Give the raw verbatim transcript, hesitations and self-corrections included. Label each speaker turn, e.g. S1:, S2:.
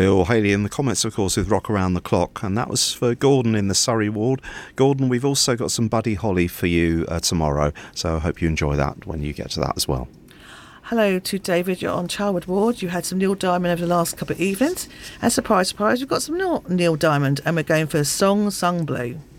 S1: Bill Haley in the comments, of course, with Rock Around the Clock, and that was for Gordon in the Surrey ward. Gordon, we've also got some Buddy Holly for you uh, tomorrow, so I hope you enjoy that when you get to that as well.
S2: Hello to David, you're on Charwood Ward. You had some Neil Diamond over the last couple of evenings, and surprise, surprise, we've got some Neil, Neil Diamond, and we're going for Song Sung Blue.